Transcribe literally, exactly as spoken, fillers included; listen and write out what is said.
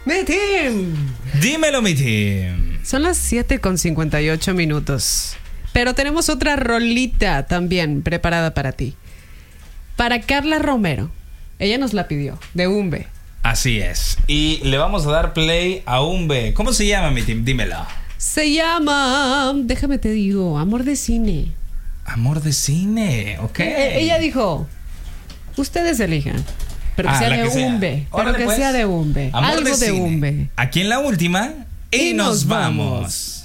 Mi team. Dímelo, mi team. Son las siete con cincuenta y ocho minutos. Pero tenemos otra rolita también preparada para ti. Para Carla Romero. Ella nos la pidió, de Umbe. Así es. Y le vamos a dar play a Umbe. ¿Cómo se llama, mi team? Dímelo. Se llama, déjame te digo, Amor de Cine. Amor de Cine, ok. Eh, ella dijo, ustedes elijan. Pero que Ah, sea la de que sea. Umbe. Órale, Pero que pues. sea de Umbe. Amor Algo de, Cine. Umbe. Aquí en la última. Y, Y nos nos vamos. vamos.